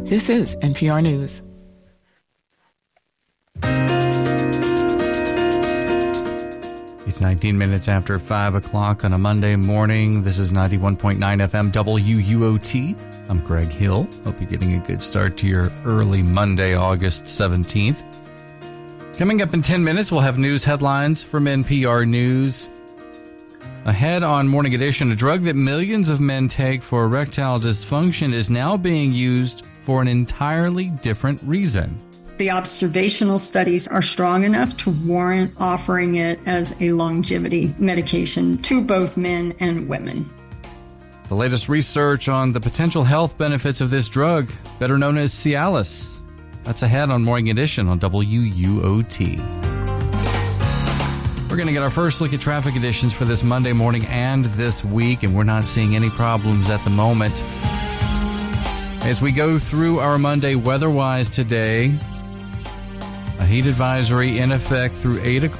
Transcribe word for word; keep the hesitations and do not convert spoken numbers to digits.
This is N P R News. It's nineteen minutes after five o'clock on a Monday morning. This is ninety-one point nine F M W U O T. I'm Greg Hill. Hope you're getting a good start to your early Monday, August seventeenth. Coming up in ten minutes, we'll have news headlines from N P R News. Ahead on Morning Edition, a drug that millions of men take for erectile dysfunction is now being used for an entirely different reason. The observational studies are strong enough to warrant offering it as a longevity medication to both men and women. The latest research on the potential health benefits of this drug, better known as Cialis. That's ahead on Morning Edition on W U O T. We're going to get our first look at traffic conditions for this Monday morning and this week, and we're not seeing any problems at the moment. As we go through our Monday weather-wise today, a heat advisory in effect through eight o'clock.